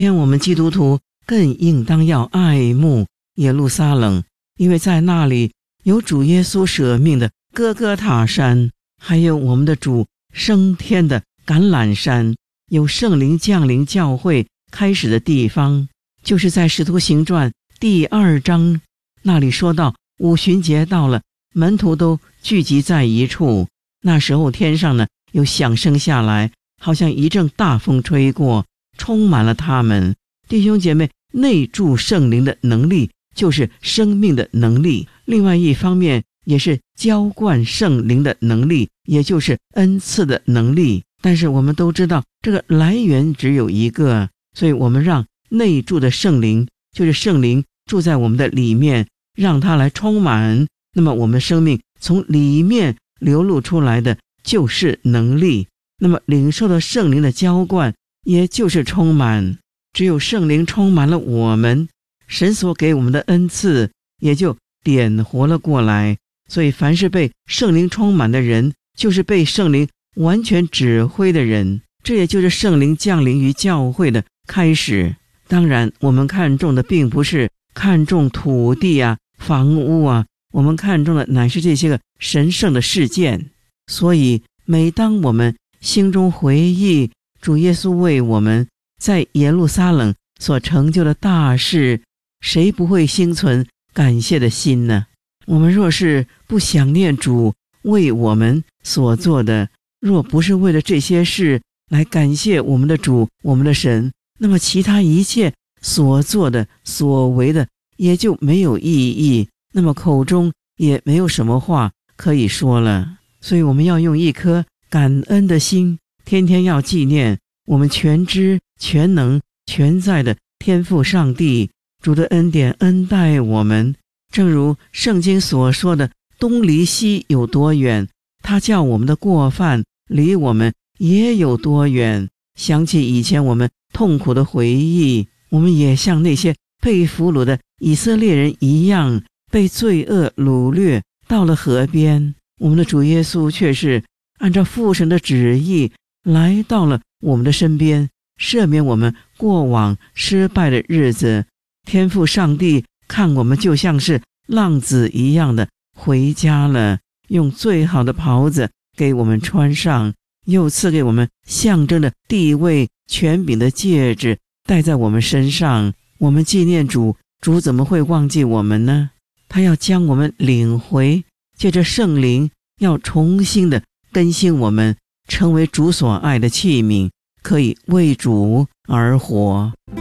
愿我们基督徒更应当要爱慕耶路撒冷，因为在那里有主耶稣舍命的哥哥塔山，还有我们的主升天的橄榄山，有圣灵降临教会开始的地方，就是在使徒行传第2章那里说到，五旬节到了，门徒都聚集在一处，那时候天上呢有响声下来，好像一阵大风吹过，充满了他们。弟兄姐妹，内住圣灵的能力就是生命的能力，另外一方面也是浇灌圣灵的能力，也就是恩赐的能力。但是我们都知道这个来源只有一个，所以我们让内住的圣灵，就是圣灵住在我们的里面，让它来充满，那么我们生命从里面流露出来的就是能力，那么领受了圣灵的浇灌也就是充满。只有圣灵充满了我们，神所给我们的恩赐也就点活了过来。所以凡是被圣灵充满的人，就是被圣灵完全指挥的人，这也就是圣灵降临于教会的开始。当然我们看重的并不是看重土地啊、房屋啊，我们看重的乃是这些个神圣的事件。所以每当我们心中回忆主耶稣为我们在耶路撒冷所成就的大事，谁不会心存感谢的心呢？我们若是不想念主为我们所做的，若不是为了这些事来感谢我们的主、我们的神，那么其他一切所做的、所为的也就没有意义，那么口中也没有什么话可以说了。所以我们要用一颗感恩的心，天天要纪念我们全知全能全在的天父上帝，主的恩典恩待我们。正如圣经所说的，东离西有多远，他叫我们的过犯离我们也有多远。想起以前我们痛苦的回忆，我们也像那些被俘虏的以色列人一样，被罪恶掳掠到了河边。我们的主耶稣却是按照父神的旨意来到了我们的身边，赦免我们过往失败的日子。天父上帝看我们就像是浪子一样的回家了，用最好的袍子给我们穿上，又赐给我们象征的地位权柄的戒指戴在我们身上。我们纪念主，主怎么会忘记我们呢？他要将我们领回，借着圣灵要重新的更新我们，成为主所爱的器皿，可以为主而活。